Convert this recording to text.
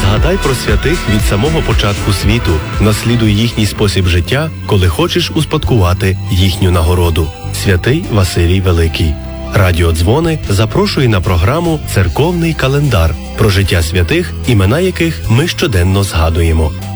Згадай про святих від самого початку світу. Наслідуй їхній спосіб життя, коли хочеш успадкувати їхню нагороду. Святий Василій Великий. Радіо Дзвони запрошує на програму «Церковний календар» про життя святих, імена яких ми щоденно згадуємо.